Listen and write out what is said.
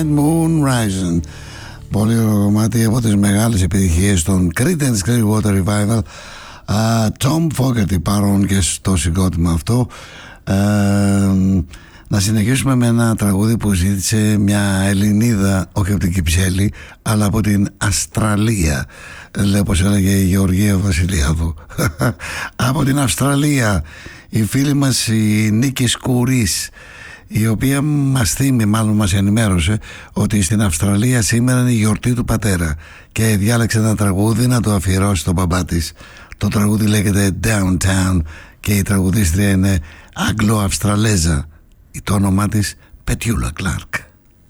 Moon Rising. Πολύ ωραίο κομμάτι από τις μεγάλες επιτυχίες των Creedence Clearwater Revival. Tom Fogerty παρόν και στο συγκρότημα αυτό. Να συνεχίσουμε με ένα τραγούδι που ζήτησε μια Ελληνίδα, όχι από την Κυψέλη αλλά από την Αυστραλία, λέει, όπως έλεγε η Γεωργία Βασιλιάδου. Από την Αυστραλία η φίλη μας η Νίκη Σκουρής, η οποία μάλλον μας ενημέρωσε ότι στην Αυστραλία σήμερα είναι η γιορτή του πατέρα και διάλεξε ένα τραγούδι να το αφιερώσει στον μπαμπά της. Το τραγούδι λέγεται Downtown και η τραγουδίστρια είναι Αγγλο-Αυστραλέζα. Το όνομά της Πετιούλα Κλάρκ.